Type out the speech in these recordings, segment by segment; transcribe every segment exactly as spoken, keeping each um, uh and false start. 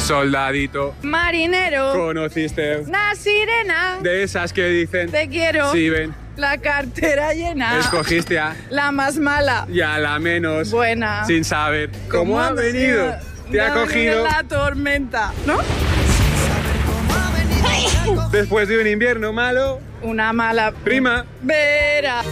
Soldadito. Marinero. ¿Conociste? Una sirena. De esas que dicen. Te quiero. Sí, ven. La cartera llena. Escogiste a. La más mala. Y a la menos. Buena. Sin saber cómo, ¿Cómo ha venido. Te ha cogido. La tormenta, ¿no? Después de un invierno malo. Una mala. Prima. Vera.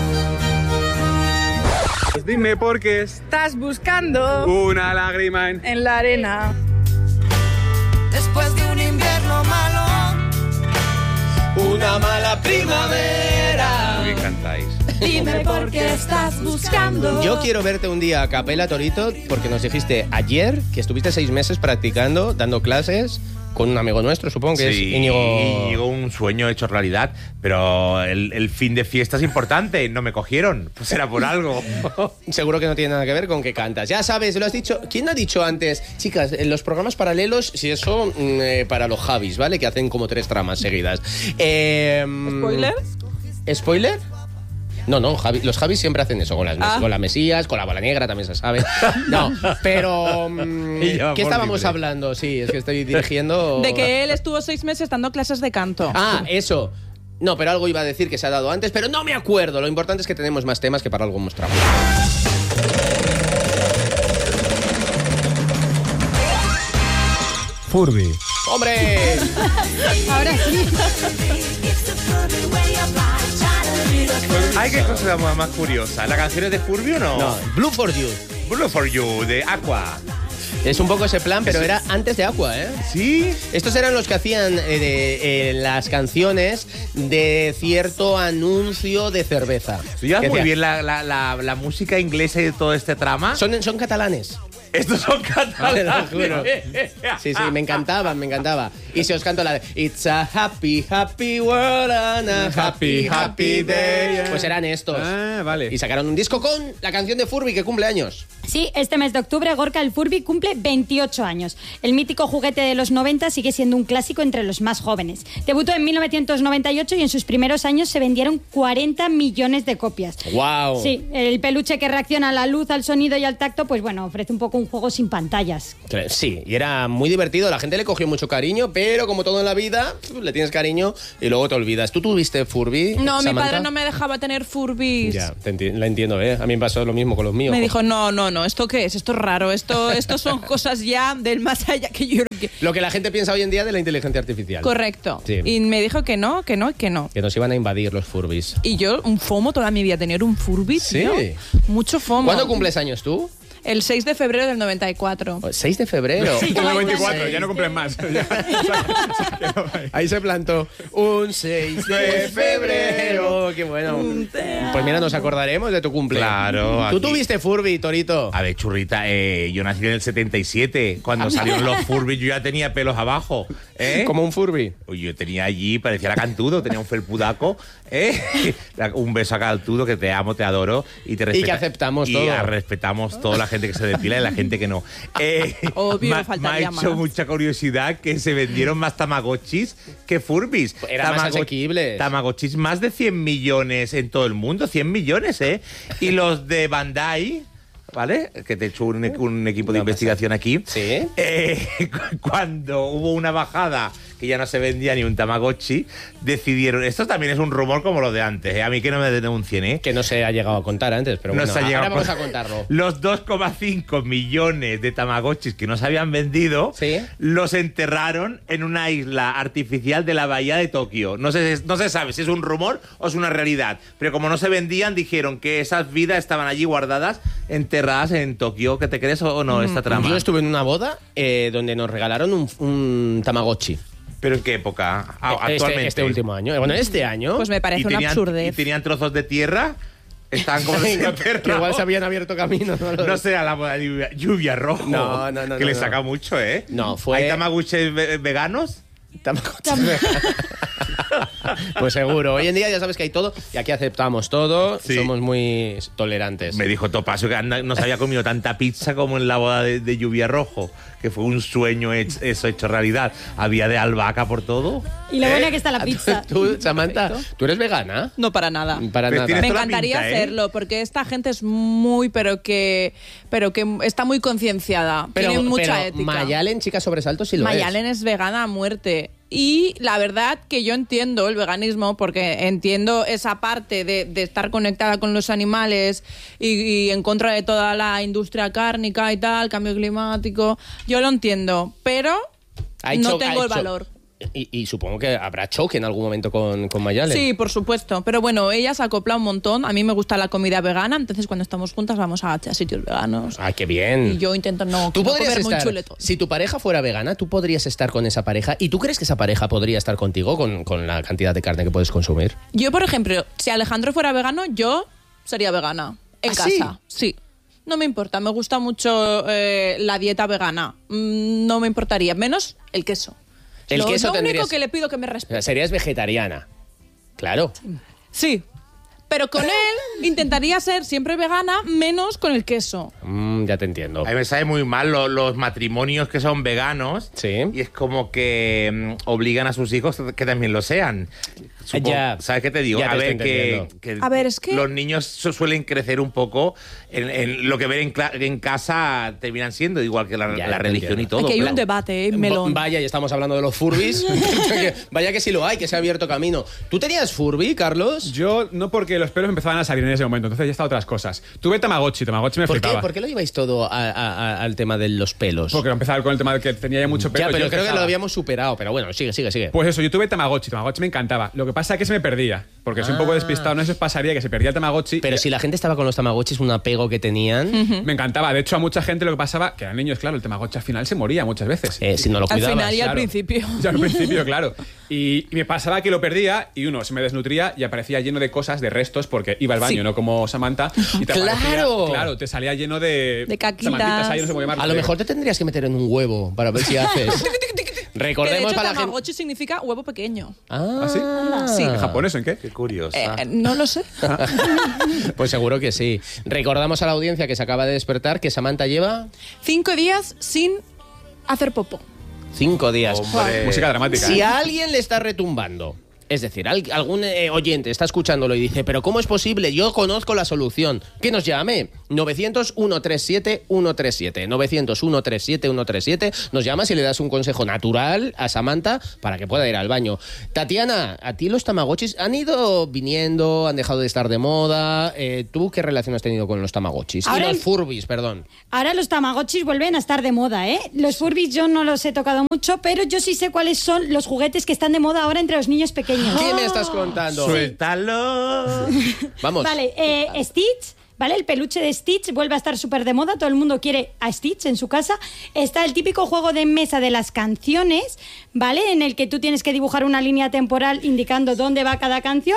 Pues dime por qué estás buscando una lágrima en, en la arena. Después de un invierno malo, una mala primavera. Me encantáis. Dime por qué estás buscando. Yo quiero verte un día a capela, Torito, porque nos dijiste ayer que estuviste seis meses practicando, dando clases con un amigo nuestro, supongo que sí, es Íñigo. Íñigo, un sueño hecho realidad, pero el, el fin de fiesta es importante. No me cogieron, pues era por algo. Seguro que no tiene nada que ver con que cantas. Ya sabes, lo has dicho. ¿Quién ha dicho antes? Chicas, en los programas paralelos, si eso, eh, para los Javis, ¿vale? Que hacen como tres tramas seguidas. Eh, ¿Spoiler? ¿Spoiler? No, no, Javi, los Javis siempre hacen eso, con las, ah. con las Mesías, con la bola negra, también se sabe. No, pero... Um, ¿qué estábamos libre. hablando? Sí, es que estoy dirigiendo... De que él estuvo seis meses dando clases de canto. Ah, eso. No, pero algo iba a decir que se ha dado antes, pero no me acuerdo. Lo importante es que tenemos más temas que para algo hemos trabajado. Furby. ¡Hombre! Ahora sí. Ay, qué cosa más, más curiosa. ¿La canción es de Furby o no? No, Blue for You. Blue for You, de Aqua. Es un poco ese plan, pero era antes de Aqua, ¿eh? ¿Sí? Estos eran los que hacían eh, de, eh, las canciones de cierto anuncio de cerveza. ¿Tú llevas muy decía, bien la, la, la, la música inglesa y de todo este trama? Son, son catalanes. Estos son catalanes. Te lo juro. Sí, sí, me encantaban, me encantaba. Y si os canto la de It's a happy, happy world and a happy, happy day. Pues eran estos. Ah, vale. Y sacaron un disco con la canción de Furby que cumple años. Sí, este mes de octubre Gorka el Furby cumple veintiocho años. El mítico juguete de los noventa sigue siendo un clásico entre los más jóvenes. Debutó en mil novecientos noventa y ocho y en sus primeros años se vendieron cuarenta millones de copias. ¡Wow! Sí, el peluche que reacciona a la luz, al sonido y al tacto, pues bueno, ofrece un poco un juego sin pantallas. Sí, y era muy divertido, la gente le cogió mucho cariño, pero como todo en la vida, le tienes cariño y luego te olvidas. ¿Tú tuviste Furby? No, Samantha? mi padre no me dejaba tener Furbies. Ya, te enti- la entiendo, ¿eh? A mí me pasó lo mismo con los míos. Me dijo, no, no, no, ¿esto qué es? Esto es raro, esto, esto son cosas ya del más allá que yo... Lo que la gente piensa hoy en día de la inteligencia artificial. Correcto. Sí. Y me dijo que no, que no, que no. Que nos iban a invadir los Furbies. Y yo, un FOMO toda mi vida, tener un Furby, tío. Sí. Mucho FOMO. ¿Cuándo cumples años tú? El seis de febrero del noventa y cuatro. seis de febrero. Sí, como veinticuatro, ya no cumplen más. Ahí se plantó un seis de febrero. Qué bueno. Pues mira, nos acordaremos de tu cumple. Claro. ¿Tú aquí. tuviste Furby, Torito? A ver, churrita, eh, yo nací en el setenta y siete. Cuando salieron los Furby yo ya tenía pelos abajo. ¿eh? Como un Furby. Yo tenía allí, parecía la Cantudo, tenía un felpudaco. ¿eh? Un beso a Cantudo, que te amo, te adoro. Y te respeta- que aceptamos y todo. Y respetamos toda la gente que se depila y la gente que no. Eh, Obvio, me, me ha faltaría hecho más. mucha curiosidad que se vendieron más Tamagotchis que Furbies. Era más Tamago- asequibles. Tamagotchis más de cien millones en todo el mundo, cien millones, ¿eh? Y los de Bandai... ¿Vale? Que te he hecho un, un equipo de No investigación aquí. Sí. Eh, cuando hubo una bajada que ya no se vendía ni un Tamagotchi, decidieron... Esto también es un rumor como lo de antes, ¿eh? A mí que no me denuncien, ¿eh? Que no se ha llegado a contar antes, pero No bueno, se ha llegado ahora vamos a- a contarlo. Los dos coma cinco millones de Tamagotchis que no se habían vendido, Sí. los enterraron en una isla artificial de la bahía de Tokio. No se, no se sabe si es un rumor o es una realidad, pero como no se vendían, dijeron que esas vidas estaban allí guardadas, enterradas en Tokio. ¿Que te crees o no esta trama? Yo estuve en una boda eh, donde nos regalaron un, un Tamagotchi. ¿Pero en qué época? Ah, Este- actualmente. Este, último año. Bueno, este año. Pues me parece ¿Y una tenían, absurdez. ¿Y tenían trozos de tierra? Estaban como que enterrados. igual se habían abierto camino. No, lo- No sea la moda de lluvia, lluvia rojo. No, no, no, Que no, le no. saca mucho, ¿eh? No, fue- ¿Hay Tamagotchis ve- veganos? Tamagotchi. Pues seguro. Hoy en día ya sabes que hay todo y aquí aceptamos todo. Sí. Somos muy tolerantes. Me dijo Topacio que anda- no se había comido tanta pizza como en la boda de, de Lluvia Rojo, que fue un sueño hecho, eso hecho realidad. Había de albahaca por todo. Y lo buena que está la pizza. Tú, Samantha, Perfecto. ¿tú eres vegana? No para nada. Para Pero nada. tienes Me toda la encantaría pinta, ¿eh? hacerlo, porque esta gente es muy, pero que, pero que está muy concienciada. Tiene mucha pero ética. Mayalen, chica sobresalto, sí lo Mayalen es vegana a muerte. Y la verdad que yo entiendo el veganismo, porque entiendo esa parte de, de estar conectada con los animales y, y en contra de toda la industria cárnica y tal, cambio climático. Yo lo entiendo, pero Ha no hecho- tengo ha el hecho- valor. Y, y supongo que habrá choque en algún momento con, con Mayalen. Sí, por supuesto. Pero bueno, ella se acopla un montón. A mí me gusta la comida vegana, entonces cuando estamos juntas vamos a, a sitios veganos. Ah, qué bien. Y yo intento no, Tú no podrías comer muy estar, chuleto. si tu pareja fuera vegana, tú podrías estar con esa pareja. ¿Y tú crees que esa pareja podría estar contigo con, con la cantidad de carne que puedes consumir? Yo, por ejemplo, si Alejandro fuera vegano, yo sería vegana. En ¿Ah, casa. Sí. No me importa. Me gusta mucho eh, la dieta vegana. Mm, no me importaría. Menos el queso. El lo, queso lo único tendrías- que le pido que me O sea, respete. serías vegetariana. Claro. Sí. Pero con él intentaría ser siempre vegana, menos con el queso. Mm, ya te entiendo. A mí me sabe muy mal lo- los matrimonios que son veganos. Sí. Y es como que mm, obligan a sus hijos que también lo sean. Supongo- Ya. ¿Sabes qué te digo? Ya te a ver, estoy que, entendiendo. que A ver, es que- los niños su- suelen crecer un poco en, en lo que ven en, cla- en casa, terminan siendo igual que la, Ya, la te religión y entiendo. todo. Aquí hay claro. un debate, ¿eh? Melón. Vaya, y estamos hablando de los furbis. Que- Vaya que sí lo hay, que se ha abierto camino. ¿Tú tenías furby, Carlos? Yo no, porque los pelos empezaban a salir en ese momento, entonces ya está otras cosas. Tuve Tamagotchi, Tamagotchi me ¿Por qué, flipaba. ¿Por qué lo lleváis todo a- a- a- al tema de los pelos? Porque empezaba con el tema de que tenía ya mucho pelo. ya, pero yo creo que empezaba. lo habíamos superado. Pero bueno, sigue, sigue, sigue. Pues eso, yo tuve Tamagotchi, Tamagotchi me encantaba. Lo que pasa es que se me perdía, porque soy un poco despistado, no sé si os pasaría que se perdía el Tamagotchi. Pero y- si la gente estaba con los tamagotchis, un apego que tenían. Me encantaba. De hecho, a mucha gente lo que pasaba, que eran niños, claro, el Tamagotchi al final se moría muchas veces. eh, si no lo Al cuidabas. final y al Claro. principio. Ya al principio, claro. Y, y me pasaba que lo perdía y uno se me desnutría y aparecía lleno de cosas, de restos, porque iba al baño, Sí. no como Samantha. Y te ¡Claro! aparecía- claro, te salía lleno de. De caquitas. Samantitas ahí, no sé cómo llamarlo. A lo mejor te tendrías que meter en un huevo para ver si haces. Que de Recordemos hecho, para la gente. Tamagotchi significa huevo pequeño. Ah, ¿Ah, sí? Sí. ¿En japonés o en qué? Qué curioso. Eh, no lo sé. Pues seguro que sí. Recordamos a la audiencia que se acaba de despertar que Samantha lleva Cinco días sin hacer popo. cinco días. Hombre. Música dramática. Si ¿eh? a alguien le está retumbando, es decir, al- algún eh, oyente está escuchándolo y dice, pero ¿cómo es posible? Yo conozco la solución. Que nos llame. novecientos, ciento treinta y siete, ciento treinta y siete. novecientos, ciento treinta y siete, ciento treinta y siete. Nos llamas y le das un consejo natural a Samantha para que pueda ir al baño. Tatiana, ¿a ti los tamagotchis han ido viniendo? ¿Han dejado de estar de moda? Eh, ¿Tú qué relación has tenido con los tamagotchis? Ahora y los el- furbis, perdón. Ahora los Tamagotchis vuelven a estar de moda, ¿eh? Los Furbies yo no los he tocado mucho, pero yo sí sé cuáles son los juguetes que están de moda ahora entre los niños pequeños. ¿Qué me estás contando? Suéltalo. Vamos. Vale, eh, Stitch, ¿vale? El peluche de Stitch vuelve a estar súper de moda, todo el mundo quiere a Stitch en su casa. Está el típico juego de mesa de las canciones, ¿vale? En el que tú tienes que dibujar una línea temporal indicando dónde va cada canción.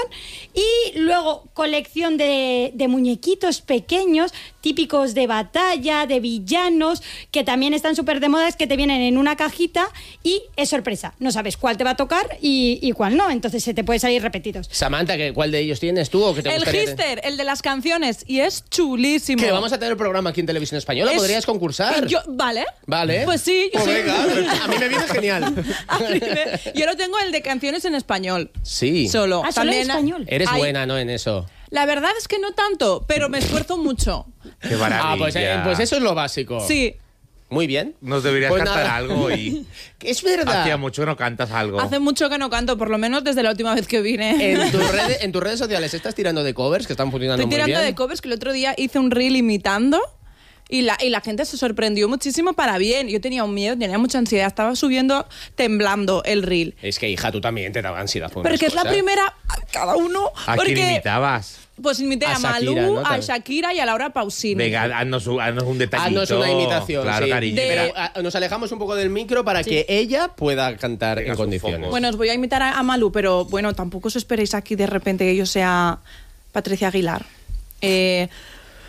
Y luego colección de, de muñequitos pequeños, típicos de batalla, de villanos, que también están súper de moda, es que te vienen en una cajita y es sorpresa. No sabes cuál te va a tocar y, y cuál no, entonces se te puede salir repetidos. Samantha, ¿qué- ¿cuál de ellos tienes tú o qué te El gustaría? Hister, el de las canciones. Y es chulísimo. Que vamos a tener el programa aquí en Televisión Española. Es- ¿Podrías concursar? Yo- vale. Vale. Pues sí, yo Pues sí. venga, a mí me viene genial. A mí me- Yo lo tengo el de canciones en español. Sí. Solo. Ah, solo en También- español. Eres Hay- buena, ¿no? En eso. La verdad es que no tanto, pero me escuerzo mucho. Qué maravilla. Ah, pues, eh, pues eso es lo básico. Sí. Muy bien. Nos deberías Pues cantar nada. algo y Es verdad. hacía mucho que no cantas algo. Hace mucho que no canto, por lo menos desde la última vez que vine. En, tus redes, en tus redes sociales estás tirando de covers que están funcionando Estoy muy tirando bien. de covers que el otro día hice un reel imitando y la, y la gente se sorprendió muchísimo para bien. Yo tenía un miedo, tenía mucha ansiedad. Estaba subiendo temblando el reel. Es que, hija, tú también te daba ansiedad. por Pero unas que es la cosas. primera, cada uno. ¿A porque, quién imitabas? Pues imité A a, Malú, Shakira, ¿no? a Shakira y a Laura Pausini. Venga, haznos, un- haznos un detallito. Haznos una imitación. Claro, sí. cariño. De- Pero, ah, nos alejamos un poco del micro para que ella pueda cantar Venga, en su condiciones. foco. Bueno, os voy a imitar a, a Malú, pero bueno, tampoco os esperéis aquí de repente que yo sea Patricia Aguilar. Eh,